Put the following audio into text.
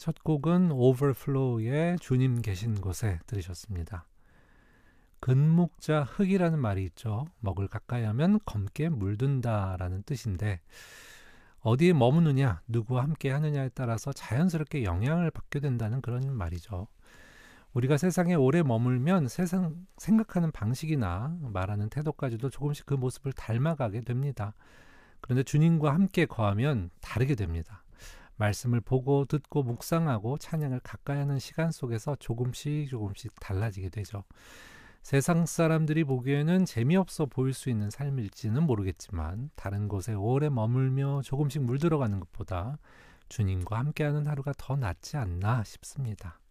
첫 곡은 오버플로우의 주님 계신 곳에 들으셨습니다. 근묵자 흙이라는 말이 있죠. 먹을 가까이 하면 검게 물든다라는 뜻인데 어디에 머무느냐, 누구와 함께 하느냐에 따라서 자연스럽게 영향을 받게 된다는 그런 말이죠. 우리가 세상에 오래 머물면 세상 생각하는 방식이나 말하는 태도까지도 조금씩 그 모습을 닮아가게 됩니다. 그런데 주님과 함께 거하면 다르게 됩니다. 말씀을 보고 듣고 묵상하고 찬양을 가까이 하는 시간 속에서 조금씩 달라지게 되죠. 세상 사람들이 보기에는 재미없어 보일 수 있는 삶일지는 모르겠지만 다른 곳에 오래 머물며 조금씩 물들어가는 것보다 주님과 함께하는 하루가 더 낫지 않나 싶습니다.